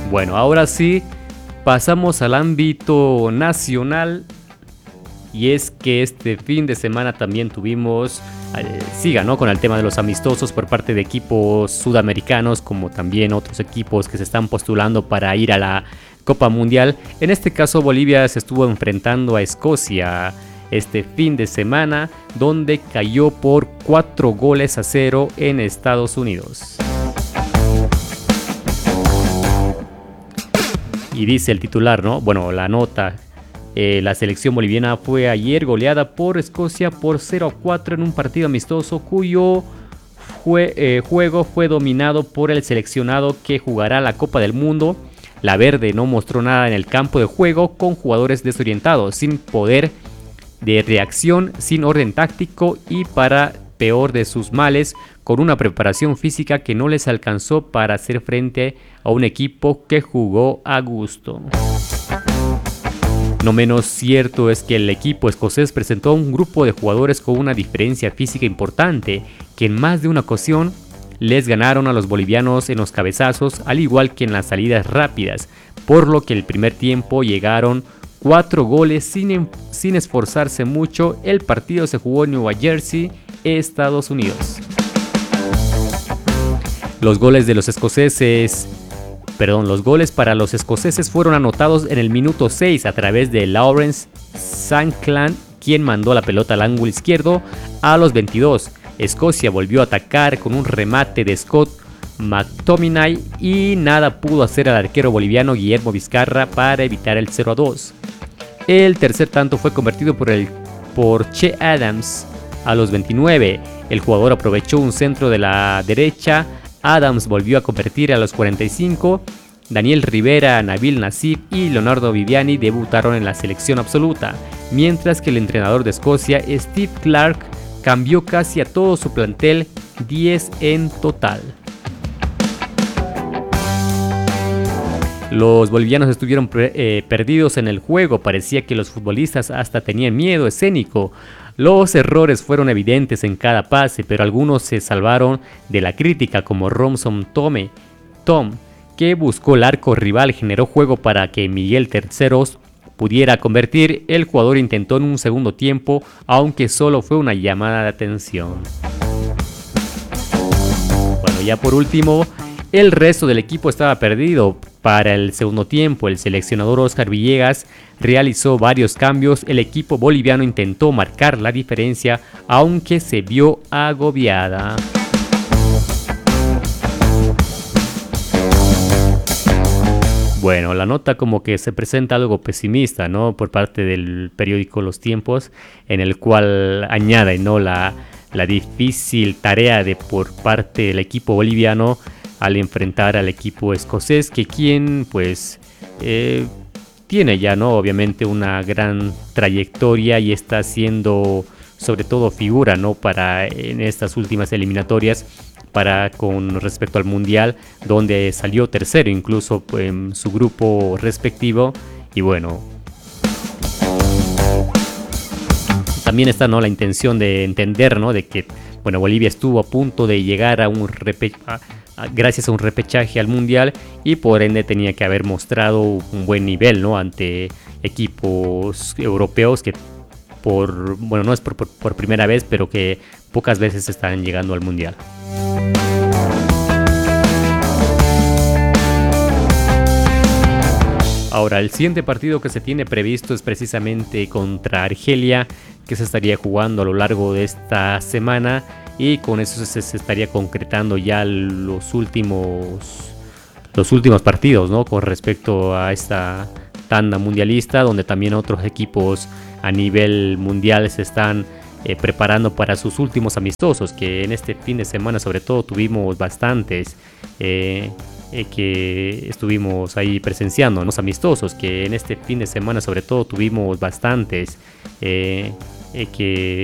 Bueno, ahora sí, pasamos al ámbito nacional. Y es que este fin de semana también tuvimos, siga, ¿no?, con el tema de los amistosos por parte de equipos sudamericanos, como también otros equipos que se están postulando para ir a la Copa Mundial. En este caso, Bolivia se estuvo enfrentando a Escocia este fin de semana, donde cayó por 4-0 en Estados Unidos. Y dice el titular, ¿no? Bueno, la nota. La selección boliviana fue ayer goleada por Escocia por 0-4 en un partido amistoso cuyo juego fue dominado por el seleccionado que jugará la Copa del Mundo. La verde no mostró nada en el campo de juego, con jugadores desorientados, sin poder de reacción, sin orden táctico y, para peor de sus males, con una preparación física que no les alcanzó para hacer frente a un equipo que jugó a gusto. No menos cierto es que el equipo escocés presentó a un grupo de jugadores con una diferencia física importante, que en más de una ocasión les ganaron a los bolivianos en los cabezazos, al igual que en las salidas rápidas, por lo que el primer tiempo llegaron 4 goles sin esforzarse mucho. El partido se jugó en Nueva Jersey, Estados Unidos. Los goles para los escoceses fueron anotados en el minuto 6 a través de Lawrence Shankland, quien mandó la pelota al ángulo izquierdo. A los 22, Escocia volvió a atacar con un remate de Scott McTominay y nada pudo hacer al arquero boliviano Guillermo Vizcarra para evitar el 0-2. El tercer tanto fue convertido por Che Adams. A los 29, el jugador aprovechó un centro de la derecha. Adams volvió a convertir a los 45. Daniel Rivera, Nabil Nassif y Leonardo Viviani debutaron en la selección absoluta, mientras que el entrenador de Escocia, Steve Clarke, cambió casi a todo su plantel, 10 en total. Los bolivianos estuvieron perdidos en el juego, parecía que los futbolistas hasta tenían miedo escénico. Los errores fueron evidentes en cada pase, pero algunos se salvaron de la crítica, como Romson Tom, que buscó el arco rival, generó juego para que Miguel Terceros pudiera convertir. El jugador intentó en un segundo tiempo, aunque solo fue una llamada de atención. Bueno, ya por último, el resto del equipo estaba perdido. Para el segundo tiempo, el seleccionador Oscar Villegas realizó varios cambios. El equipo boliviano intentó marcar la diferencia, aunque se vio agobiada. Bueno, la nota como que se presenta algo pesimista, ¿no?, por parte del periódico Los Tiempos, en el cual añade, ¿no?, la difícil tarea por parte del equipo boliviano al enfrentar al equipo escocés, que pues tiene ya, ¿no?, obviamente una gran trayectoria y está siendo sobre todo figura, ¿no?, en estas últimas eliminatorias con respecto al Mundial, donde salió tercero incluso en su grupo respectivo. Y bueno, también está, ¿no?, la intención de entender, ¿no?, de que Bolivia estuvo a punto de llegar gracias a un repechaje al Mundial, y por ende tenía que haber mostrado un buen nivel, ¿no?, ante equipos europeos que no es por primera vez, pero que pocas veces están llegando al Mundial. Ahora, el siguiente partido que se tiene previsto es precisamente contra Argelia, que se estaría jugando a lo largo de esta semana, y con eso se estaría concretando ya los últimos partidos, ¿no?, con respecto a esta tanda mundialista, donde también otros equipos a nivel mundial se están preparando para sus últimos amistosos, que en este fin de semana sobre todo tuvimos bastantes, que estuvimos ahí presenciando, los amistosos, que en este fin de semana sobre todo tuvimos bastantes, que